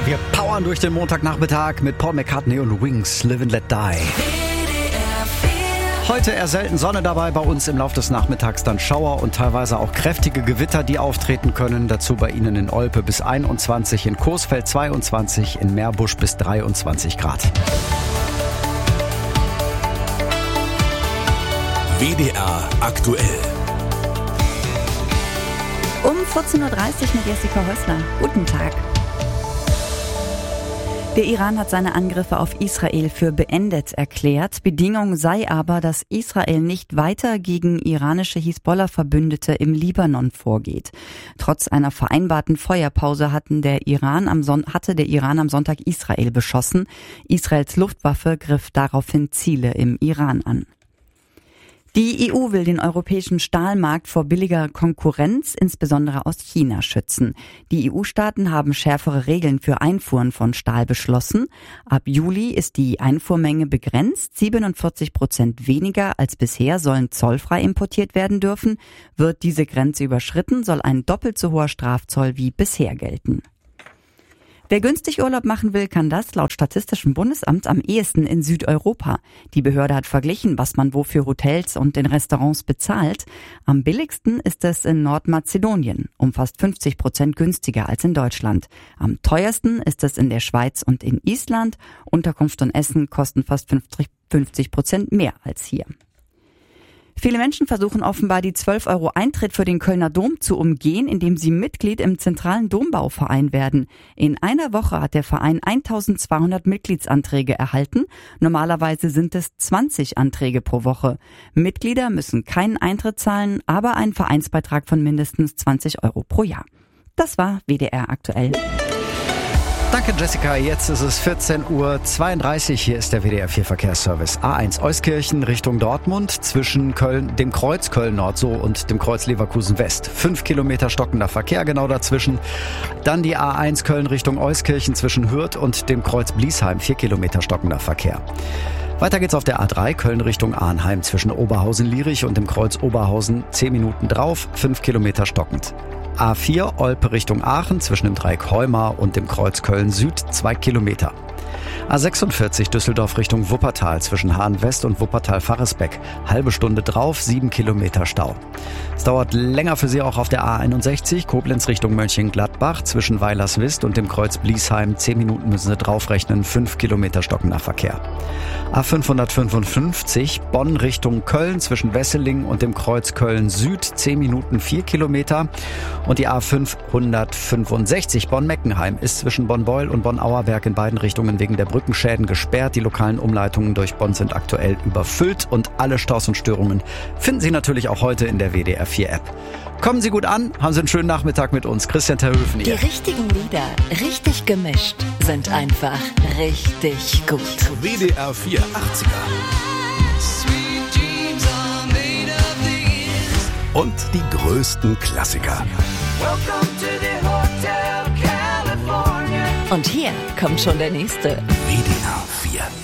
Wir powern durch den Montagnachmittag mit Paul McCartney und Wings, Live and Let Die. Heute eher selten Sonne dabei, bei uns im Laufe des Nachmittags dann Schauer und teilweise auch kräftige Gewitter, die auftreten können. Dazu bei Ihnen in Olpe bis 21, in Coesfeld 22, in Meerbusch bis 23 Grad. WDR aktuell. Um 14.30 Uhr mit Jessica Häusler. Guten Tag. Der Iran hat seine Angriffe auf Israel für beendet erklärt. Bedingung sei aber, dass Israel nicht weiter gegen iranische Hisbollah-Verbündete im Libanon vorgeht. Trotz einer vereinbarten Feuerpause hatte der Iran am Sonntag Israel beschossen. Israels Luftwaffe griff daraufhin Ziele im Iran an. Die EU will den europäischen Stahlmarkt vor billiger Konkurrenz, insbesondere aus China, schützen. Die EU-Staaten haben schärfere Regeln für Einfuhren von Stahl beschlossen. Ab Juli ist die Einfuhrmenge begrenzt. 47% weniger als bisher sollen zollfrei importiert werden dürfen. Wird diese Grenze überschritten, soll ein doppelt so hoher Strafzoll wie bisher gelten. Wer günstig Urlaub machen will, kann das laut Statistischem Bundesamt am ehesten in Südeuropa. Die Behörde hat verglichen, was man wo für Hotels und in Restaurants bezahlt. Am billigsten ist es in Nordmazedonien, um fast 50% günstiger als in Deutschland. Am teuersten ist es in der Schweiz und in Island. Unterkunft und Essen kosten fast 50% mehr als hier. Viele Menschen versuchen offenbar, die 12 € Eintritt für den Kölner Dom zu umgehen, indem sie Mitglied im zentralen Dombauverein werden. In einer Woche hat der Verein 1200 Mitgliedsanträge erhalten. Normalerweise sind es 20 Anträge pro Woche. Mitglieder müssen keinen Eintritt zahlen, aber einen Vereinsbeitrag von mindestens 20 € pro Jahr. Das war WDR aktuell. Danke Jessica, jetzt ist es 14.32 Uhr. Hier ist der WDR 4 Verkehrsservice. A1 Euskirchen Richtung Dortmund zwischen dem Kreuz Köln-Nord und dem Kreuz Leverkusen-West. 5 Kilometer stockender Verkehr genau dazwischen. Dann die A1 Köln Richtung Euskirchen zwischen Hürth und dem Kreuz Bliesheim. 4 Kilometer stockender Verkehr. Weiter geht's auf der A3 Köln Richtung Arnheim zwischen Oberhausen-Lierich und dem Kreuz Oberhausen. 10 Minuten drauf, 5 Kilometer stockend. A4 Olpe Richtung Aachen zwischen dem Dreieck Heumar und dem Kreuz Köln Süd 2 Kilometer. A46 Düsseldorf Richtung Wuppertal zwischen Hahn-West und Wuppertal-Farresbeck. Halbe Stunde drauf, 7 Kilometer Stau. Es dauert länger für Sie auch auf der A61 Koblenz Richtung Mönchengladbach zwischen Weilerswist und dem Kreuz Bliesheim. 10 Minuten müssen Sie draufrechnen, 5 Kilometer stockender Verkehr. A555 Bonn Richtung Köln zwischen Wesseling und dem Kreuz Köln Süd. 10 Minuten, 4 Kilometer. Und die A565 Bonn-Meckenheim ist zwischen Bonn-Beul und Bonn-Auerberg in beiden Richtungen wegen der Brückenschäden gesperrt. Die lokalen Umleitungen durch Bonn sind aktuell überfüllt und alle Staus und Störungen finden Sie natürlich auch heute in der WDR 4 App. Kommen Sie gut an, haben Sie einen schönen Nachmittag mit uns. Christian Terhöfen hier. Die richtigen Lieder, richtig gemischt, sind einfach richtig gut. WDR 4 80er. Und die größten Klassiker. Und hier kommt schon der nächste. WDR 4